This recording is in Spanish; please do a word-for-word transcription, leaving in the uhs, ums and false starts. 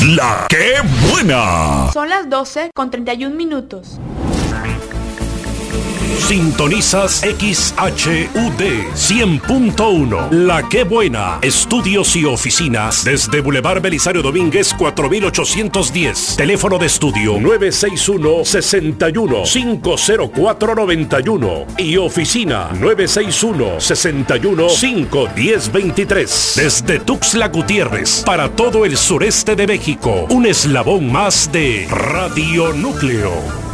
La ¡Qué buena! Son las doce con treinta y un minutos. Sintonizas X H U D cien punto uno. La Qué Buena. Estudios y oficinas desde Boulevard Belisario Domínguez cuatro mil ochocientos diez. Teléfono de estudio nueve seis uno, seis uno, cinco cero cuatro, nueve uno y oficina nueve seis uno, seis uno, cinco uno cero, dos tres. Desde Tuxtla Gutiérrez para todo el sureste de México. Un eslabón más de Radio Núcleo.